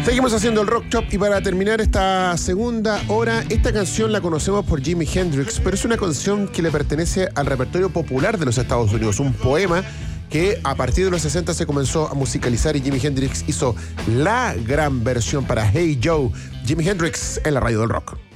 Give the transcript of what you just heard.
Seguimos haciendo el Rock Shop y para terminar esta segunda hora, esta canción la conocemos por Jimi Hendrix, pero es una canción que le pertenece al repertorio popular de los Estados Unidos, un poema que a partir de los 60 se comenzó a musicalizar y Jimi Hendrix hizo la gran versión para Hey Joe. Jimi Hendrix en la radio del rock.